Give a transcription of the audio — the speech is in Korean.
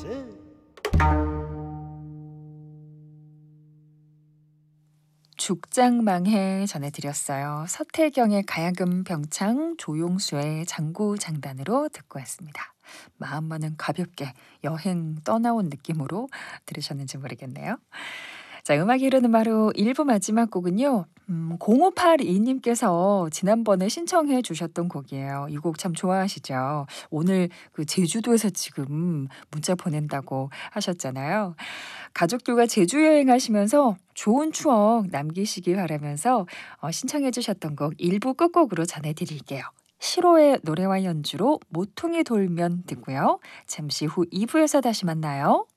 죽장망해 전해드렸어요. 서태경의 가야금 병창, 조용수의 장구장단으로 듣고 왔습니다. 마음만은 가볍게 여행 떠나온 느낌으로 들으셨는지 모르겠네요. 자, 음악이 흐르는 바로 1부 마지막 곡은요. 0582님께서 지난번에 신청해 주셨던 곡이에요. 이 곡 참 좋아하시죠? 오늘 그 제주도에서 지금 문자 보낸다고 하셨잖아요. 가족들과 제주 여행하시면서 좋은 추억 남기시기 바라면서 신청해 주셨던 곡 1부 끝곡으로 전해드릴게요. 시로의 노래와 연주로 모퉁이 돌면 듣고요. 잠시 후 2부에서 다시 만나요.